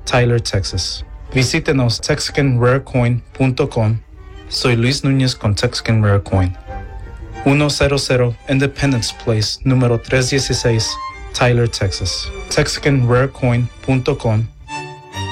Tyler, Texas. Visítenos TexicanRareCoin.com. Soy Luis Núñez con Texican Rare Coin. 100 Independence Place, número 316, Tyler, Texas. TexicanRareCoin.com.